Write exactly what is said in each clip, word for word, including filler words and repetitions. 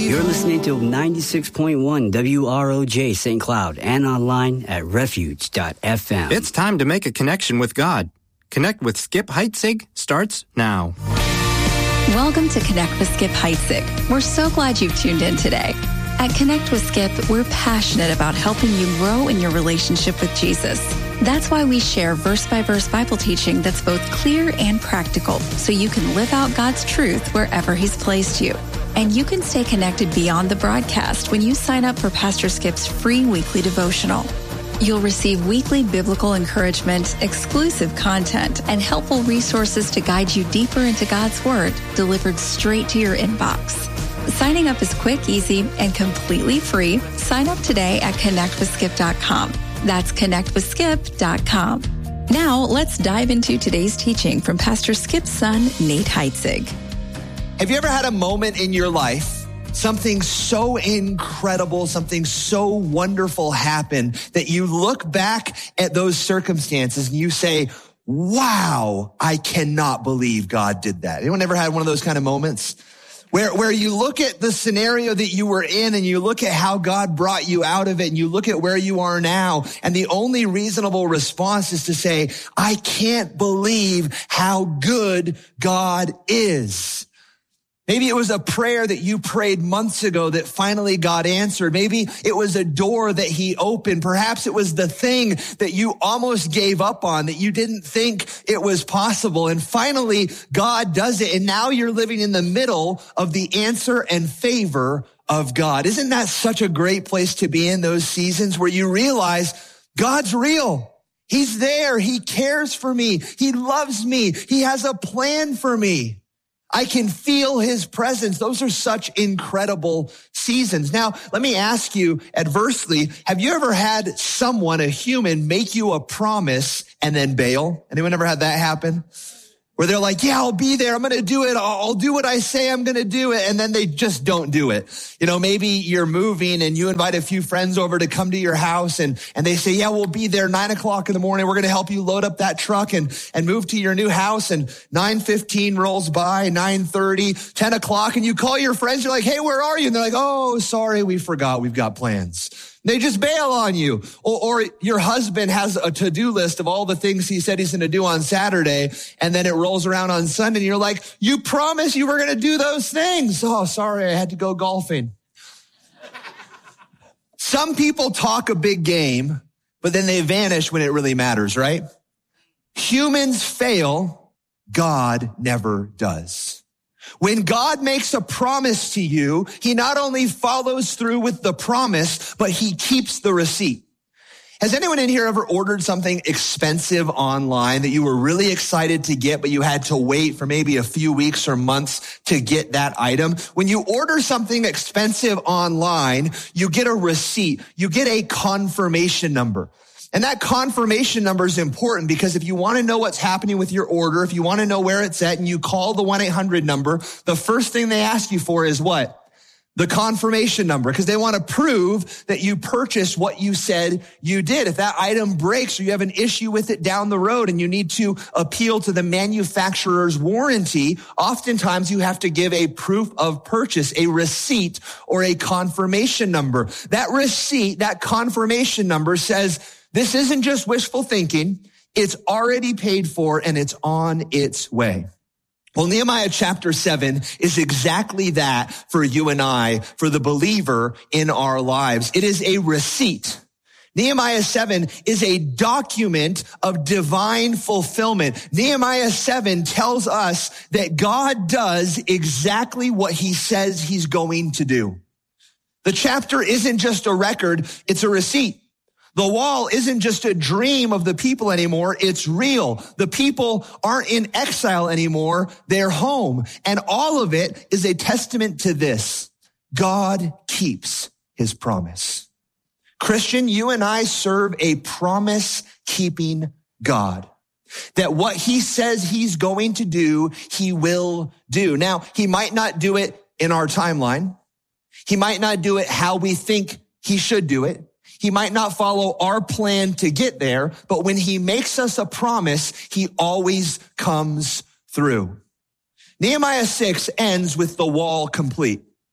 You're listening to ninety-six point one W R O J Saint Cloud and online at refuge dot f m. It's time to make a connection with God. Connect with Skip Heitzig starts now. Welcome to Connect with Skip Heitzig. We're so glad you've tuned in today. At Connect with Skip, we're passionate about helping you grow in your relationship with Jesus. That's why we share verse-by-verse Bible teaching that's both clear and practical, so you can live out God's truth wherever He's placed you. And you can stay connected beyond the broadcast when you sign up for Pastor Skip's free weekly devotional. You'll receive weekly biblical encouragement, exclusive content, and helpful resources to guide you deeper into God's Word, delivered straight to your inbox. Signing up is quick, easy, and completely free. Sign up today at connect with skip dot com. That's connect with skip dot com. Now, let's dive into today's teaching from Pastor Skip's son, Nate Heitzig. Have you ever had a moment in your life, something so incredible, something so wonderful happened that you look back at those circumstances and you say, wow, I cannot believe God did that? Anyone ever had one of those kind of moments? Where, where you look at the scenario that you were in and you look at how God brought you out of it and you look at where you are now, and the only reasonable response is to say, I can't believe how good God is. Maybe it was a prayer that you prayed months ago that finally got answered. Maybe it was a door that He opened. Perhaps it was the thing that you almost gave up on, that you didn't think it was possible. And finally, God does it. And now you're living in the middle of the answer and favor of God. Isn't that such a great place to be in those seasons where you realize God's real? He's there. He cares for me. He loves me. He has a plan for me. I can feel His presence. Those are such incredible seasons. Now, let me ask you adversely, have you ever had someone, a human, make you a promise and then bail? Anyone ever had that happen? Where they're like, yeah, I'll be there. I'm going to do it. I'll, I'll do what I say I'm going to do it. And then they just don't do it. You know, maybe you're moving and you invite a few friends over to come to your house and, and they say, yeah, we'll be there nine o'clock in the morning. We're going to help you load up that truck and, and move to your new house. And nine fifteen rolls by, nine thirty, ten o'clock. And you call your friends. You're like, hey, where are you? And they're like, oh, sorry, we forgot. We've got plans. They just bail on you. Or, or your husband has a to-do list of all the things he said he's going to do on Saturday, and then it rolls around on Sunday, and you're like, you promised you were going to do those things. Oh, sorry, I had to go golfing. Some people talk a big game, but then they vanish when it really matters, right? Humans fail. God never does. When God makes a promise to you, He not only follows through with the promise, but He keeps the receipt. Has anyone in here ever ordered something expensive online that you were really excited to get, but you had to wait for maybe a few weeks or months to get that item? When you order something expensive online, you get a receipt. You get a confirmation number. And that confirmation number is important because if you want to know what's happening with your order, if you want to know where it's at and you call the one eight hundred number, the first thing they ask you for is what? The confirmation number, because they want to prove that you purchased what you said you did. If that item breaks or you have an issue with it down the road and you need to appeal to the manufacturer's warranty, oftentimes you have to give a proof of purchase, a receipt or a confirmation number. That receipt, that confirmation number says, this isn't just wishful thinking. It's already paid for and it's on its way. Well, Nehemiah chapter seven is exactly that for you and I, for the believer in our lives. It is a receipt. Nehemiah seven is a document of divine fulfillment. Nehemiah seven tells us that God does exactly what He says He's going to do. The chapter isn't just a record, it's a receipt. The wall isn't just a dream of the people anymore. It's real. The people aren't in exile anymore. They're home. And all of it is a testament to this. God keeps His promise. Christian, you and I serve a promise-keeping God. That what He says He's going to do, He will do. Now, He might not do it in our timeline. He might not do it how we think He should do it. He might not follow our plan to get there, but when He makes us a promise, He always comes through. Nehemiah six ends with the wall complete.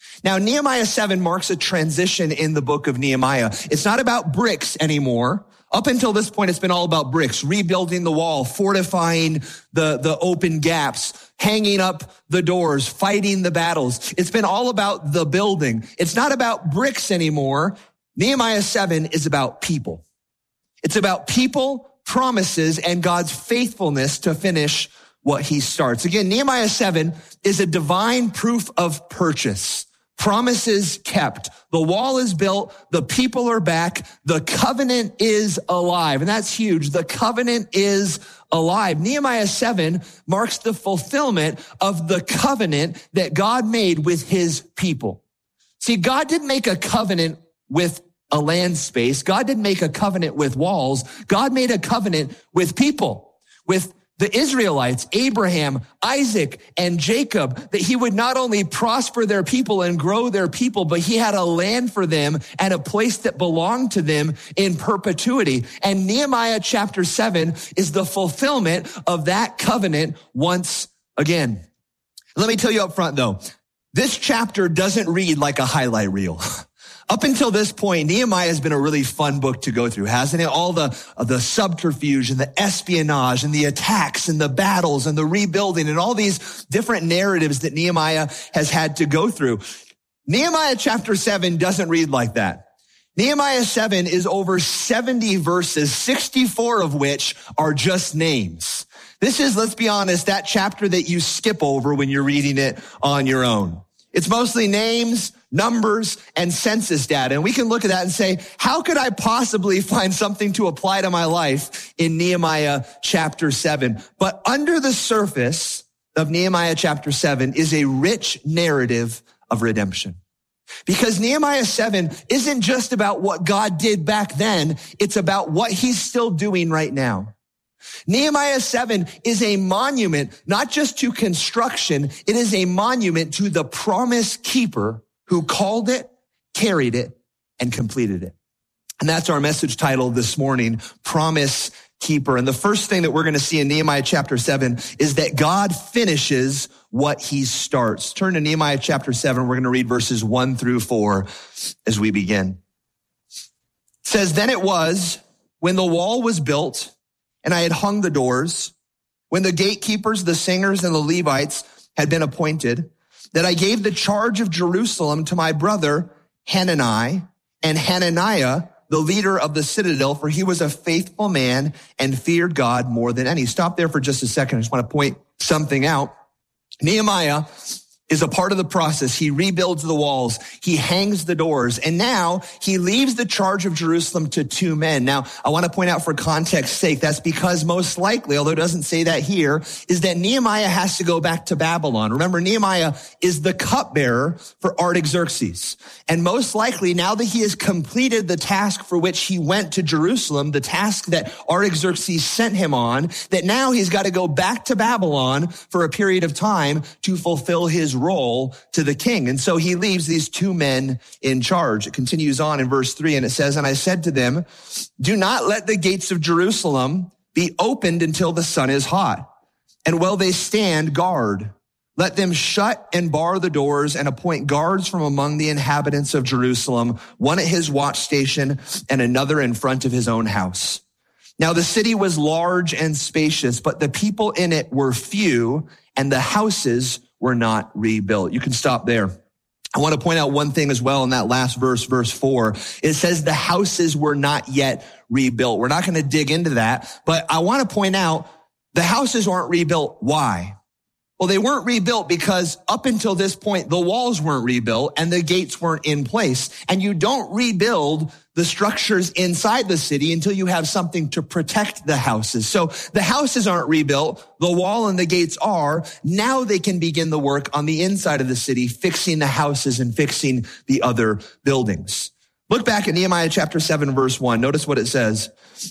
Now, Nehemiah seven marks a transition in the book of Nehemiah. It's not about bricks anymore. Up until this point, it's been all about bricks, rebuilding the wall, fortifying the, the open gaps, hanging up the doors, fighting the battles. It's been all about the building. It's not about bricks anymore. Nehemiah seven is about people. It's about people, promises, and God's faithfulness to finish what he starts. Again, Nehemiah seven is a divine proof of purchase. Promises kept. The wall is built. The people are back. The covenant is alive. And that's huge. The covenant is alive. Nehemiah seven marks the fulfillment of the covenant that God made with his people. See, God didn't make a covenant with a land space. God didn't make a covenant with walls. God made a covenant with people, with the Israelites, Abraham, Isaac, and Jacob, that he would not only prosper their people and grow their people, but he had a land for them and a place that belonged to them in perpetuity. And Nehemiah chapter seven is the fulfillment of that covenant once again. Let me tell you up front though, this chapter doesn't read like a highlight reel. Up until this point, Nehemiah has been a really fun book to go through, hasn't it? All the, uh, the subterfuge and the espionage and the attacks and the battles and the rebuilding and all these different narratives that Nehemiah has had to go through. Nehemiah chapter seven doesn't read like that. Nehemiah seven is over seventy verses, sixty-four of which are just names. This is, let's be honest, that chapter that you skip over when you're reading it on your own. It's mostly names, numbers, and census data. And we can look at that and say, how could I possibly find something to apply to my life in Nehemiah chapter seven? But under the surface of Nehemiah chapter seven is a rich narrative of redemption. Because Nehemiah seven isn't just about what God did back then. It's about what he's still doing right now. Nehemiah seven is a monument, not just to construction. It is a monument to the promise keeper who called it, carried it, and completed it. And that's our message title this morning, Promise Keeper. And the first thing that we're going to see in Nehemiah chapter seven is that God finishes what he starts. Turn to Nehemiah chapter seven. We're going to read verses one through four as we begin. It says, "Then it was when the wall was built and I had hung the doors, when the gatekeepers, the singers, and the Levites had been appointed, that I gave the charge of Jerusalem to my brother Hanani, and Hananiah, the leader of the citadel, for he was a faithful man and feared God more than any." Stop there for just a second. I just want to point something out. Nehemiah is a part of the process. He rebuilds the walls. He hangs the doors. And now he leaves the charge of Jerusalem to two men. Now, I want to point out for context's sake, that's because most likely, although it doesn't say that here, is that Nehemiah has to go back to Babylon. Remember, Nehemiah is the cupbearer for Artaxerxes. And most likely, now that he has completed the task for which he went to Jerusalem, the task that Artaxerxes sent him on, that now he's got to go back to Babylon for a period of time to fulfill his role to the king. And so he leaves these two men in charge. It continues on in verse three, and it says, "And I said to them, do not let the gates of Jerusalem be opened until the sun is hot. And while they stand guard, let them shut and bar the doors and appoint guards from among the inhabitants of Jerusalem, one at his watch station and another in front of his own house. Now the city was large and spacious, but the people in it were few, and the houses were not rebuilt." You can stop there. I want to point out one thing as well in that last verse, verse four. It says the houses were not yet rebuilt. We're not going to dig into that, but I want to point out the houses aren't rebuilt. Why? Well, they weren't rebuilt because up until this point, the walls weren't rebuilt and the gates weren't in place. And you don't rebuild the structures inside the city until you have something to protect the houses. So the houses aren't rebuilt. The wall and the gates are. Now they can begin the work on the inside of the city, fixing the houses and fixing the other buildings. Look back at Nehemiah chapter seven, verse one. Notice what it says.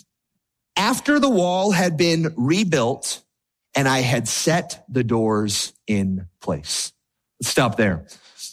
"After the wall had been rebuilt, and I had set the doors in place." Let's stop there.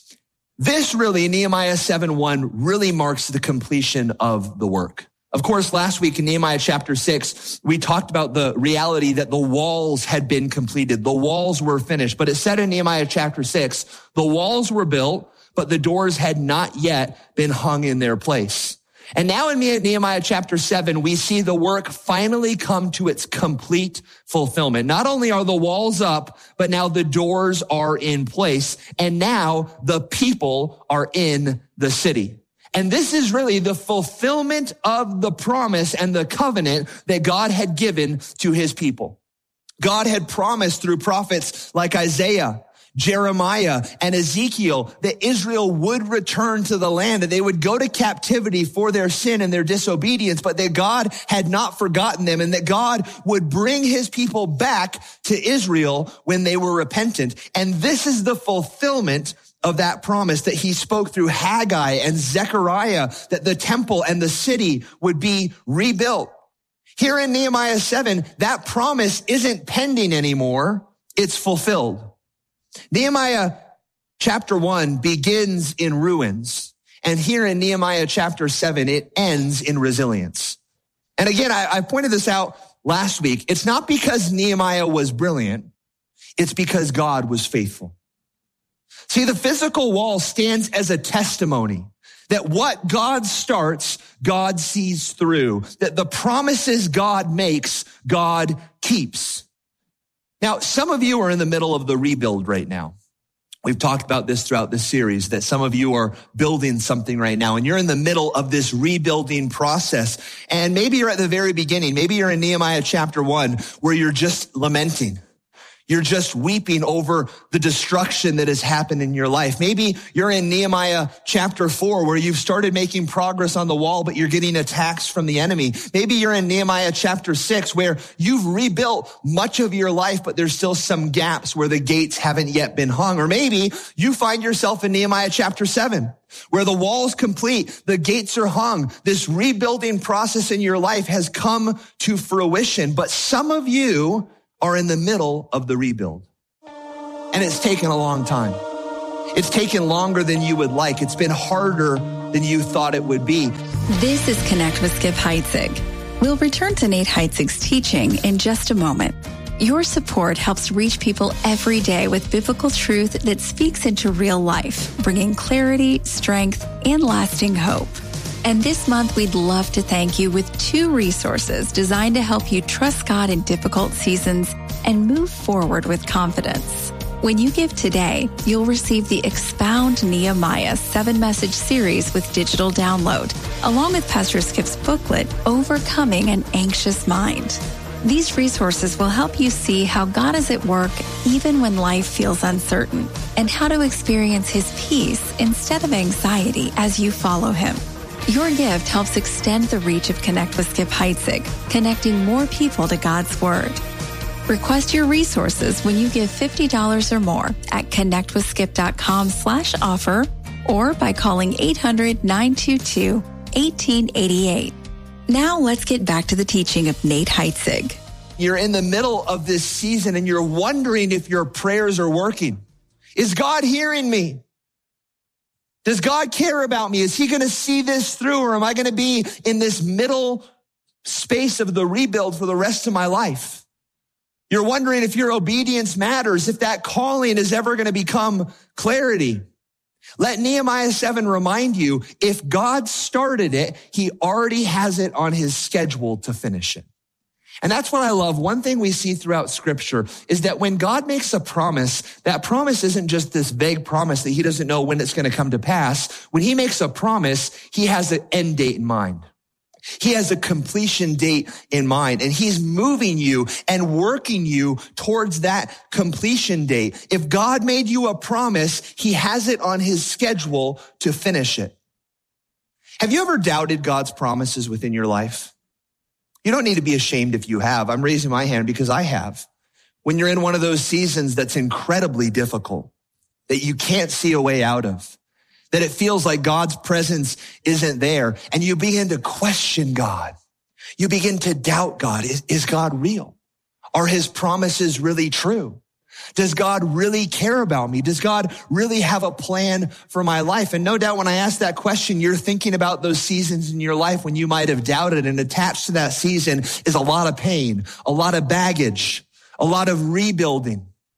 This really, Nehemiah seven one, really marks the completion of the work. Of course, last week in Nehemiah chapter six, we talked about the reality that the walls had been completed. The walls were finished. But it said in Nehemiah chapter six, the walls were built, but the doors had not yet been hung in their place. And now in Nehemiah chapter seven, we see the work finally come to its complete fulfillment. Not only are the walls up, but now the doors are in place. And now the people are in the city. And this is really the fulfillment of the promise and the covenant that God had given to his people. God had promised through prophets like Isaiah, Jeremiah, and Ezekiel that Israel would return to the land, that they would go to captivity for their sin and their disobedience, but that God had not forgotten them and that God would bring his people back to Israel when they were repentant. And this is the fulfillment of that promise that he spoke through Haggai and Zechariah, that the temple and the city would be rebuilt. Here in Nehemiah seven, that promise isn't pending anymore. It's fulfilled. Nehemiah chapter one begins in ruins. And here in Nehemiah chapter seven, it ends in resilience. And again, I, I pointed this out last week. It's not because Nehemiah was brilliant. It's because God was faithful. See, the physical wall stands as a testimony that what God starts, God sees through, that the promises God makes, God keeps. Now, some of you are in the middle of the rebuild right now. We've talked about this throughout this series, that some of you are building something right now, and you're in the middle of this rebuilding process. And maybe you're at the very beginning. Maybe you're in Nehemiah chapter one, where you're just lamenting. You're just weeping over the destruction that has happened in your life. Maybe you're in Nehemiah chapter four, where you've started making progress on the wall, but you're getting attacks from the enemy. Maybe you're in Nehemiah chapter six, where you've rebuilt much of your life, but there's still some gaps where the gates haven't yet been hung. Or maybe you find yourself in Nehemiah chapter seven, where the wall's complete, the gates are hung. This rebuilding process in your life has come to fruition, but some of you are in the middle of the rebuild. And it's taken a long time. It's taken longer than you would like. It's been harder than you thought it would be. This is Connect with Skip Heitzig. We'll return to Nate Heitzig's teaching in just a moment. Your support helps reach people every day with biblical truth that speaks into real life, bringing clarity, strength, and lasting hope. And this month, we'd love to thank you with two resources designed to help you trust God in difficult seasons and move forward with confidence. When you give today, you'll receive the Expound Nehemiah seven-message series with digital download, along with Pastor Skip's booklet, Overcoming an Anxious Mind. These resources will help you see how God is at work even when life feels uncertain, and how to experience his peace instead of anxiety as you follow him. Your gift helps extend the reach of Connect with Skip Heitzig, connecting more people to God's Word. Request your resources when you give fifty dollars or more at connectwithskip.com slash offer or by calling eight hundred, nine two two, one eight eight eight. Now let's get back to the teaching of Nate Heitzig. You're in the middle of this season and you're wondering if your prayers are working. Is God hearing me? Does God care about me? Is he going to see this through, or am I going to be in this middle space of the rebuild for the rest of my life? You're wondering if your obedience matters, if that calling is ever going to become clarity. Let Nehemiah seven remind you, if God started it, he already has it on his schedule to finish it. And that's what I love. One thing we see throughout scripture is that when God makes a promise, that promise isn't just this vague promise that he doesn't know when it's going to come to pass. When he makes a promise, he has an end date in mind. He has a completion date in mind, and he's moving you and working you towards that completion date. If God made you a promise, he has it on his schedule to finish it. Have you ever doubted God's promises within your life? You don't need to be ashamed if you have. I'm raising my hand because I have. When you're in one of those seasons that's incredibly difficult, that you can't see a way out of, that it feels like God's presence isn't there, and you begin to question God. You begin to doubt God. Is, is God real? Are his promises really true? Does God really care about me? Does God really have a plan for my life? And no doubt when I ask that question, you're thinking about those seasons in your life when you might have doubted, and attached to that season is a lot of pain, a lot of baggage, a lot of rebuilding.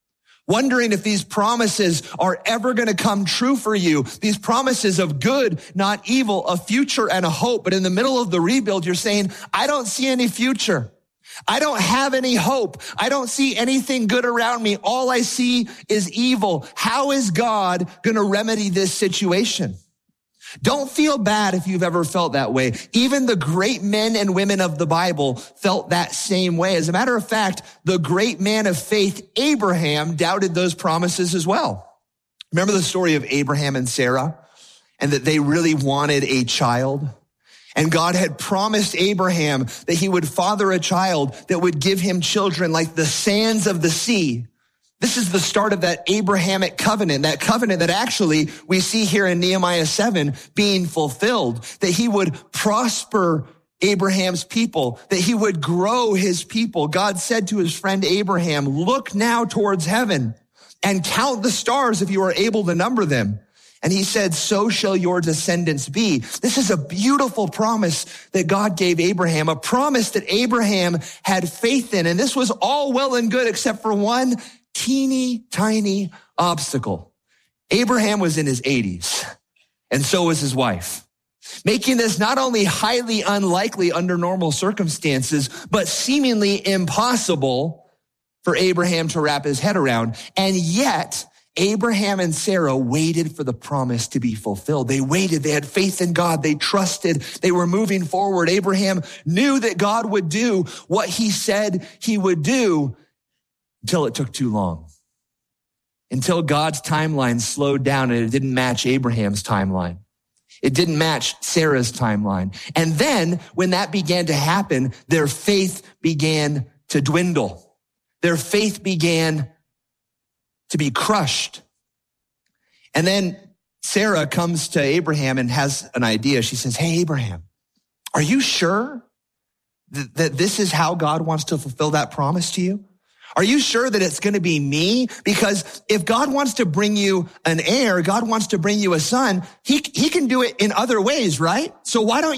wondering if these promises are ever going to come true for you. These promises of good, not evil, a future and a hope. But in the middle of the rebuild, you're saying, I don't see any future. I don't have any hope. I don't see anything good around me. All I see is evil. How is God going to remedy this situation? Don't feel bad if you've ever felt that way. Even the great men and women of the Bible felt that same way. As a matter of fact, the great man of faith, Abraham, doubted those promises as well. Remember the story of Abraham and Sarah, and that they really wanted a child? And God had promised Abraham that he would father a child that would give him children like the sands of the sea. This is the start of that Abrahamic covenant, that covenant that actually we see here in Nehemiah seven being fulfilled, that he would prosper Abraham's people, that he would grow his people. God said to his friend Abraham, look now towards heaven and count the stars if you are able to number them. And he said, so shall your descendants be. This is a beautiful promise that God gave Abraham, a promise that Abraham had faith in. And this was all well and good except for one teeny tiny obstacle. Abraham was in his eighties, and so was his wife, making this not only highly unlikely under normal circumstances, but seemingly impossible for Abraham to wrap his head around. And yet, Abraham and Sarah waited for the promise to be fulfilled. They waited. They had faith in God. They trusted. They were moving forward. Abraham knew that God would do what he said he would do until it took too long. Until God's timeline slowed down and it didn't match Abraham's timeline. It didn't match Sarah's timeline. And then when that began to happen, their faith began to dwindle. Their faith began to be crushed. And then Sarah comes to Abraham and has an idea. She says, hey, Abraham, are you sure that, that this is how God wants to fulfill that promise to you? Are you sure that it's going to be me? Because if God wants to bring you an heir, God wants to bring you a son, he, he can do it in other ways, right? So why don't